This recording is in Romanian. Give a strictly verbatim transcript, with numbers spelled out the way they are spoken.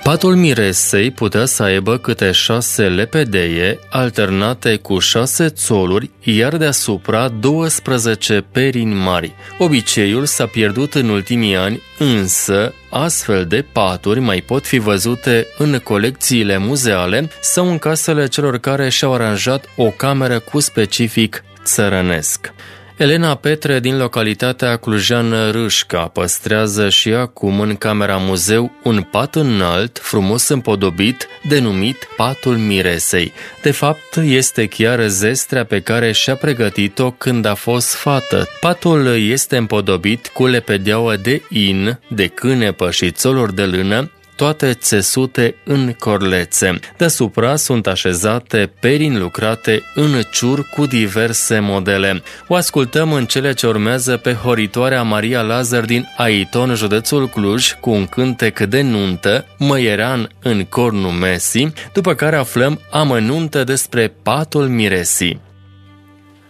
Patul miresei putea să aibă câte șase lepedeie, alternate cu șase țoluri, iar deasupra douăsprezece perini mari. Obiceiul s-a pierdut în ultimii ani, însă astfel de paturi mai pot fi văzute în colecțiile muzeale sau în casele celor care și-au aranjat o cameră cu specific țărănesc. Elena Petre din localitatea Clujan-Râșca păstrează și acum în camera muzeu un pat înalt, frumos împodobit, denumit Patul Miresei. De fapt, este chiar zestrea pe care și-a pregătit-o când a fost fată. Patul este împodobit cu lepedeaua de in, de cânepă și țoluri de lână, toate țesute în corlețe. Deasupra sunt așezate perini lucrate în ciur cu diverse modele. O ascultăm în cele ce urmează pe horitoarea Maria Lazar din Aiton, județul Cluj, cu un cântec de nuntă, Măieran în cornul Mesii, după care aflăm amănunte despre Patul Miresii.